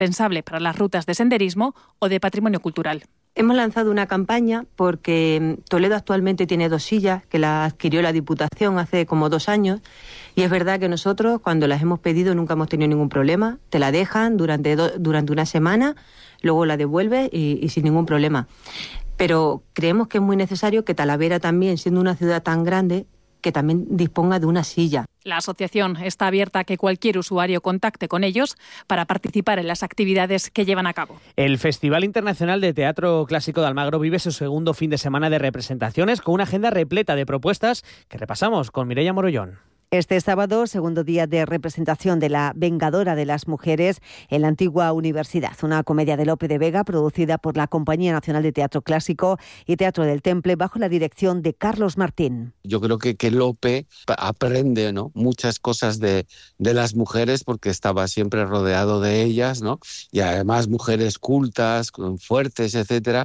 indispensable para las rutas de senderismo o de patrimonio cultural. Hemos lanzado una campaña porque Toledo actualmente tiene 2 sillas que las adquirió la Diputación hace como 2 años, y es verdad que nosotros cuando las hemos pedido nunca hemos tenido ningún problema. Te la dejan durante una semana, luego la devuelves y sin ningún problema. Pero creemos que es muy necesario que Talavera también, siendo una ciudad tan grande, que también disponga de una silla. La asociación está abierta a que cualquier usuario contacte con ellos para participar en las actividades que llevan a cabo. El Festival Internacional de Teatro Clásico de Almagro vive su segundo fin de semana de representaciones con una agenda repleta de propuestas que repasamos con Mireia Morollón. Este sábado, segundo día de representación de La Vengadora de las Mujeres en la antigua universidad, una comedia de Lope de Vega producida por la Compañía Nacional de Teatro Clásico y Teatro del Temple bajo la dirección de Carlos Martín. Yo creo que Lope aprende, ¿no?, muchas cosas de las mujeres porque estaba siempre rodeado de ellas, ¿no?, y además mujeres cultas, fuertes, etcétera,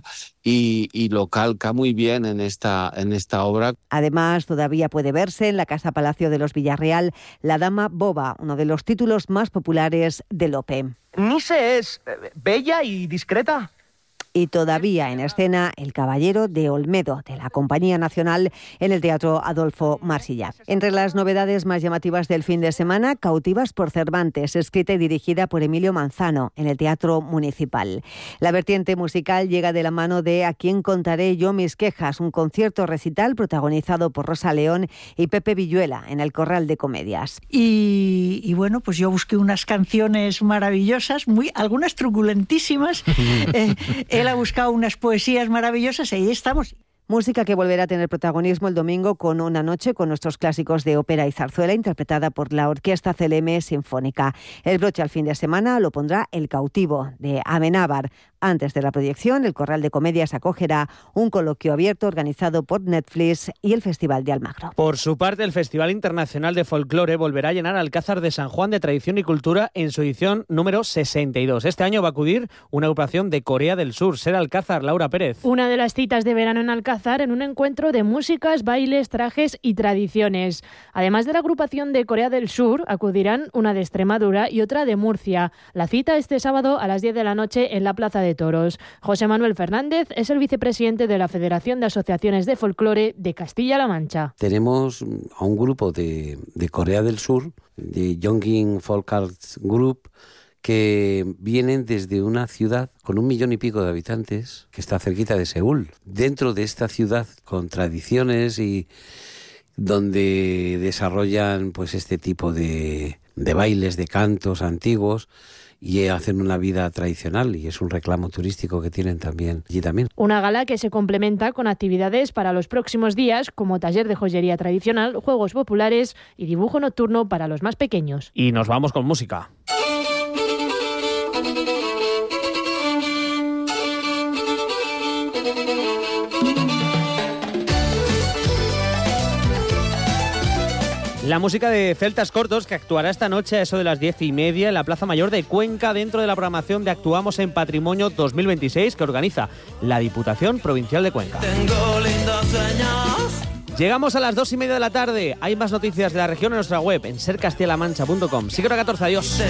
y lo calca muy bien en esta obra. Además, todavía puede verse en la Casa Palacio de los Villarreal La Dama Boba, uno de los títulos más populares de Lope. Nice es bella y discreta. Y todavía en escena El Caballero de Olmedo, de la Compañía Nacional, en el Teatro Adolfo Marsilla. Entre las novedades más llamativas del fin de semana, Cautivas por Cervantes, escrita y dirigida por Emilio Manzano, en el Teatro Municipal. La vertiente musical llega de la mano de A quién contaré yo mis quejas, un concierto recital protagonizado por Rosa León y Pepe Villuela, en el Corral de Comedias. Y bueno, pues yo busqué unas canciones maravillosas, algunas truculentísimas. Él ha buscado unas poesías maravillosas y ahí estamos. Música que volverá a tener protagonismo el domingo con Una noche con nuestros clásicos de ópera y zarzuela, interpretada por la Orquesta CLM Sinfónica. El broche al fin de semana lo pondrá El cautivo, de Amenábar. Antes de la proyección, el Corral de Comedias acogerá un coloquio abierto organizado por Netflix y el Festival de Almagro. Por su parte, el Festival Internacional de Folclore volverá a llenar Alcázar de San Juan de Tradición y Cultura en su edición número 62. Este año va a acudir una agrupación de Corea del Sur, Ser Alcázar, Laura Pérez. Una de las citas de verano en Alcázar, en un encuentro de músicas, bailes, trajes y tradiciones. Además de la agrupación de Corea del Sur, acudirán una de Extremadura y otra de Murcia. La cita este sábado a las 10 de la noche en la Plaza de Toros. José Manuel Fernández es el vicepresidente de la Federación de Asociaciones de Folclore de Castilla-La Mancha. Tenemos a un grupo de Corea del Sur, de Yongin Folk Arts Group, que vienen desde una ciudad con 1 millón y pico de habitantes, que está cerquita de Seúl. Dentro de esta ciudad, con tradiciones y donde desarrollan pues este tipo de bailes, de cantos antiguos, y hacen una vida tradicional, y es un reclamo turístico que tienen también allí también. Una gala que se complementa con actividades para los próximos días, como taller de joyería tradicional, juegos populares y dibujo nocturno para los más pequeños. Y nos vamos con música. La música de Celtas Cortos, que actuará esta noche a eso de las 10:30 en la Plaza Mayor de Cuenca, dentro de la programación de Actuamos en Patrimonio 2026 que organiza la Diputación Provincial de Cuenca. Tengo lindos sueños. Llegamos a las 2:30 de la tarde. Hay más noticias de la región en nuestra web, en sercastialamancha.com. Sigue hora 14, adiós.